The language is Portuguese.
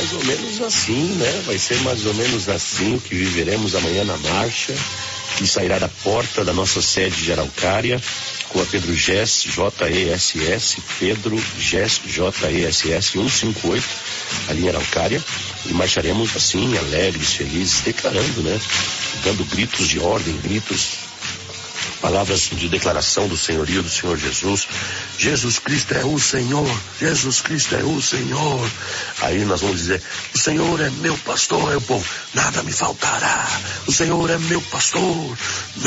mais ou menos assim, né? Vai ser mais ou menos assim o que viveremos amanhã na marcha, que sairá da porta da nossa sede de Araucária, com a Pedro Gess, J-E-S-S, Pedro Gess, J-E-S-S 158, ali em Araucária, e marcharemos assim, alegres, felizes, declarando, né? Dando gritos de ordem, palavras de declaração do senhorio do Senhor Jesus. Jesus Cristo é o Senhor, Jesus Cristo é o Senhor. Aí nós vamos dizer: o Senhor é meu pastor, é o povo, nada me faltará. O Senhor é meu pastor,